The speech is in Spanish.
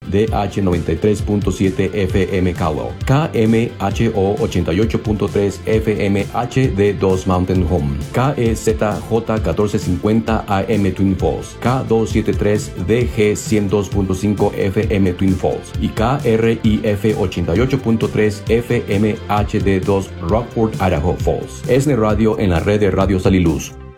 DH93.7 FM Calo, KMHO 88.3 FM HD2 Mountain Home, KEZJ 1450 AM Twin Falls, K273 DG 102.5 FM Twin Falls y KRIF 88.3 FM HD2 Rockford, Idaho Falls. ESNE Radio en la red de Radio Saliluz.